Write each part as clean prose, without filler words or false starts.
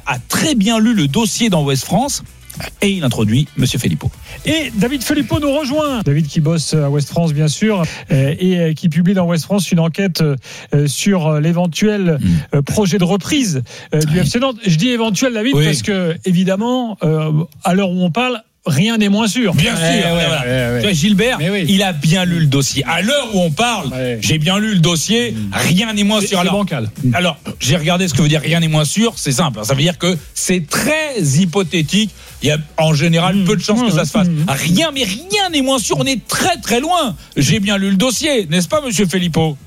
a très bien lu le dossier dans Ouest France. Et il introduit Monsieur Philippot. Et David Philippot nous rejoint. David qui bosse à Ouest France, bien sûr, et qui publie dans Ouest France une enquête sur l'éventuel projet de reprise du FC Nantes. Je dis éventuel, David, parce que, évidemment, à l'heure où on parle, rien n'est moins sûr. Bien sûr. Voilà. Toi, Gilbert, il a bien lu le dossier. À l'heure où on parle, j'ai bien lu le dossier. Rien n'est moins sûr. Alors, j'ai regardé ce que veut dire rien n'est moins sûr. C'est simple. Ça veut dire que c'est très hypothétique. Il y a en général peu de chances que ça se fasse. Rien n'est moins sûr. On est très très loin. J'ai bien lu le dossier, n'est-ce pas, Monsieur Philippot?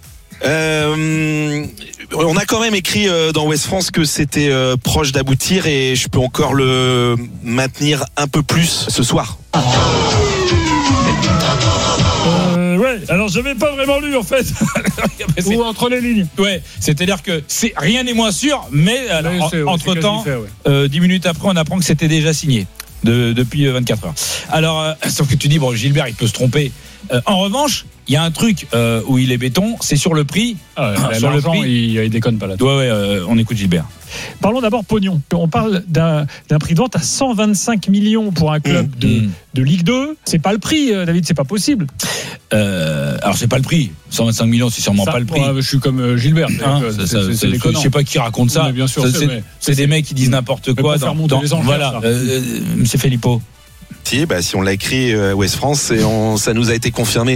On a quand même écrit dans Ouest France que c'était proche d'aboutir et je peux encore le maintenir un peu plus ce soir. Alors je n'avais pas vraiment lu en fait. Ou entre les lignes. Ouais, c'est-à-dire que rien n'est moins sûr, mais entre-temps, 10 minutes après, on apprend que c'était déjà signé depuis 24 heures. Alors, sauf que tu dis, bon, Gilbert, il peut se tromper. En revanche, il y a un truc où il est béton, c'est sur le prix. Sur le prix, il déconne pas là. On écoute Gilbert. Parlons d'abord pognon. On parle d'un prix de vente à 125 millions pour un club de Ligue 2. C'est pas le prix, David, c'est pas possible. Alors c'est pas le prix. 125 millions, c'est sûrement pas le prix. Je suis comme Gilbert. C'est déconnant. Je sais pas qui raconte ça. Bien sûr, c'est des mecs qui disent n'importe quoi. Voilà. Monsieur Philippot. Si on l'a écrit à Ouest France et ça nous a été confirmé.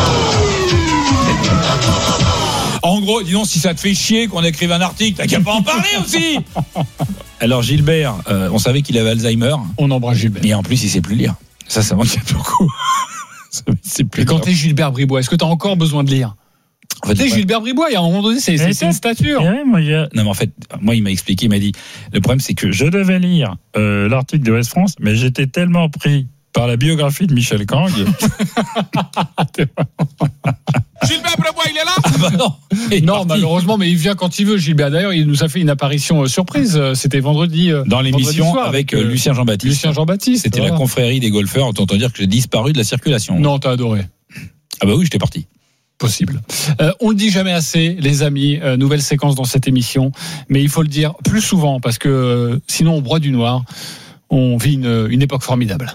En gros, dis donc, si ça te fait chier qu'on écrive un article, t'as qu'à pas en parler aussi. Alors Gilbert, on savait qu'il avait Alzheimer. On embrasse Gilbert. Et en plus, il sait plus lire. Ça m'inquiète beaucoup. Et quand t'es Gilbert Bribois, est-ce que t'as encore besoin de lire? En fait, Gilbert Bribois, il y a un moment donné, c'est une stature. Non, mais en fait, moi, il m'a expliqué, il m'a dit, le problème, c'est que je devais lire l'article de Ouest France, mais j'étais tellement pris par la biographie de Michel Kang. Gilbert Bribois, il est là? Non, malheureusement, mais il vient quand il veut, Gilbert. D'ailleurs, il nous a fait une apparition surprise. C'était vendredi. Dans l'émission soir, avec Lucien Jean-Baptiste. C'était la confrérie des golfeurs. On t'entend dire que j'ai disparu de la circulation. Non, t'as adoré. Ah bah oui, j'étais parti. Possible. On le dit jamais assez, les amis. Nouvelle séquence dans cette émission, mais il faut le dire plus souvent parce que sinon on broie du noir. On vit une époque formidable.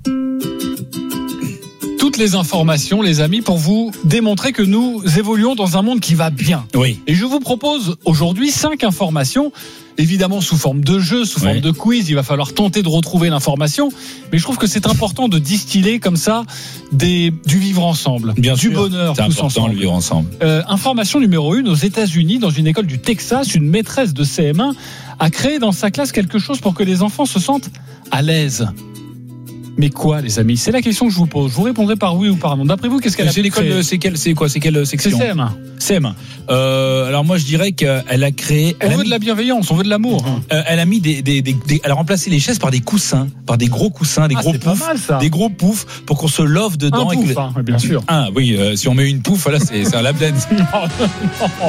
Toutes les informations, les amis, pour vous démontrer que nous évoluons dans un monde qui va bien. Oui. Et je vous propose aujourd'hui 5 informations, évidemment sous forme de jeu, sous forme de quiz. Il va falloir tenter de retrouver l'information, mais je trouve que c'est important de distiller comme ça du vivre ensemble, bien du sûr, bonheur, c'est tous important ensemble. Le vivre ensemble. Information numéro 1, aux États-Unis, dans une école du Texas, une maîtresse de CM1 a créé dans sa classe quelque chose pour que les enfants se sentent à l'aise. Mais quoi, les amis? C'est la question que je vous pose. Je vous répondrai par oui ou par non. D'après vous, qu'est-ce qu'elle a créé? C'est quelle section? C'est CM1. CM1. Alors moi, je dirais qu'elle a créé. On veut de la bienveillance, on veut de l'amour. Elle a mis elle a remplacé les chaises par des coussins, par des gros coussins, des gros poufs, pas mal, ça. des gros poufs pour qu'on se love dedans. Un pouf, bien sûr. Oui, si on met une pouffe, là, c'est un lap dance. Non.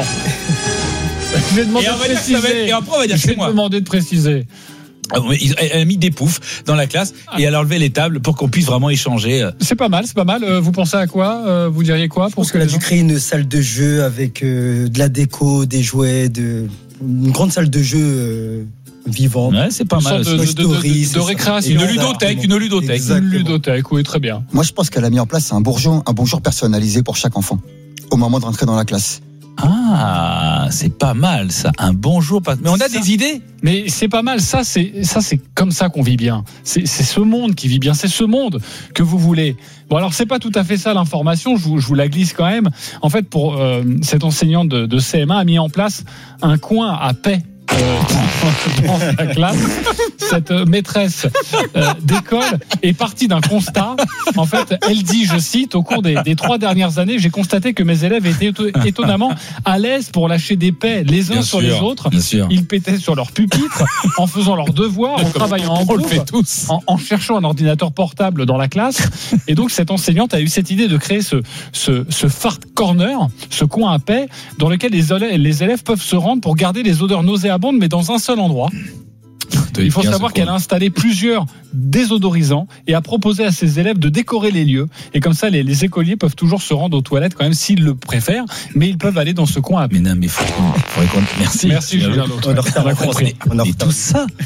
Je vais demander de préciser. Et après, on va dire je vais demander de préciser. Elle a mis des poufs dans la classe et elle a enlevé les tables pour qu'on puisse vraiment échanger. C'est pas mal. Vous pensez à quoi? Vous diriez quoi? Je pense qu'elle a dû créer une salle de jeu avec de la déco, des jouets, une grande salle de jeu vivante. Ouais, c'est pas mal. De récréation. Une ludothèque, oui, très bien. Moi, je pense qu'elle a mis en place un bonjour personnalisé pour chaque enfant au moment de rentrer dans la classe. Ah, c'est pas mal ça, un bonjour. Mais on a des idées. Mais c'est pas mal, ça c'est comme ça qu'on vit bien. C'est ce monde qui vit bien, c'est ce monde que vous voulez. Bon alors c'est pas tout à fait ça l'information, je vous la glisse quand même. En fait pour cette enseignante de CM1 a mis en place un coin à paix dans la classe. Cette maîtresse d'école est partie d'un constat. En fait, elle dit, je cite, au cours des 3 dernières années, j'ai constaté que mes élèves étaient étonnamment à l'aise pour lâcher des paix les uns sur les autres. Ils pétaient sur leur pupitre en faisant leurs devoirs, en travaillant en groupe, en cherchant un ordinateur portable dans la classe. Et donc, cette enseignante a eu cette idée de créer ce fart corner, ce coin à paix, dans lequel les élèves peuvent se rendre pour garder les odeurs nauséabondes, mais dans un seul endroit. Il faut savoir qu'elle a installé plusieurs désodorisants et a proposé à ses élèves de décorer les lieux. Et comme ça, les écoliers peuvent toujours se rendre aux toilettes quand même s'ils le préfèrent, mais ils peuvent aller dans ce coin à paix. Mais non, mais faudrait qu'on... Merci Julien. On a compris. Et tout ça.